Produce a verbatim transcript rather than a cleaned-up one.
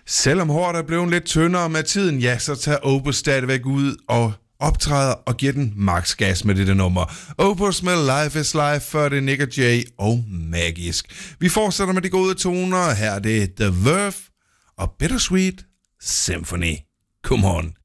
Selvom håret er blevet lidt tyndere med tiden, ja, så tager Opus stadigvæk ud og optræder og giver den max gas med dette nummer. Opus med Life is Life, før det Nick og Jay og Magisk. Vi fortsætter med de gode toner. Her er det The Verve og Bittersweet Symphony. Come on.